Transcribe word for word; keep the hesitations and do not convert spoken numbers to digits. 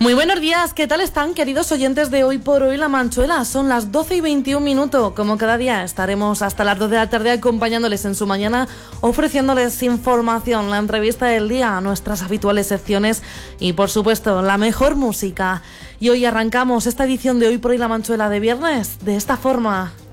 Muy buenos días, ¿qué tal están, queridos oyentes de Hoy por Hoy La Manchuela? Son las doce y veintiún minutos. Como cada día estaremos hasta las dos de la tarde acompañándoles en su mañana, ofreciéndoles información, la entrevista del día, nuestras habituales secciones y, por supuesto, la mejor música. Y hoy arrancamos esta edición de Hoy por Hoy La Manchuela de viernes de esta forma.